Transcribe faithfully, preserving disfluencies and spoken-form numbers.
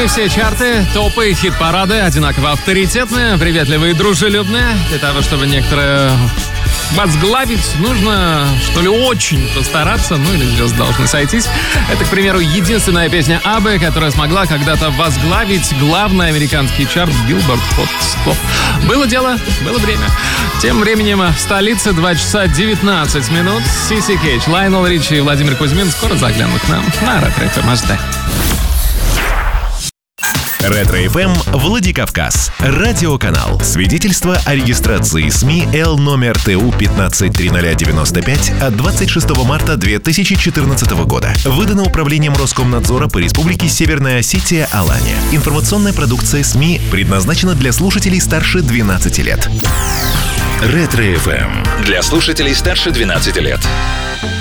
и все чарты, топы и хит-парады одинаково авторитетные, приветливые и дружелюбные. Для того, чтобы некоторые возглавить, нужно, что ли, очень постараться, ну или звезды должны сойтись. Это, к примеру, единственная песня Аббы, которая смогла когда-то возглавить главный американский чарт Billboard Hot сто. Было дело, было время. Тем временем в столице два часа девятнадцать минут. Си Си Кейдж, Лайонел Ричи и Владимир Кузьмин скоро заглянут к нам на Ретро-эф эм аш ди. Ретро-эф эм Владикавказ. Радиоканал. Свидетельство о регистрации СМИ Л номер Т У пятнадцать триста девяносто пять от двадцать шестого марта две тысячи четырнадцатого года. Выдано Управлением Роскомнадзора по Республике Северная Осетия Алания. Информационная продукция СМИ предназначена для слушателей старше двенадцати лет. Ретро-эф эм. Для слушателей старше двенадцати лет.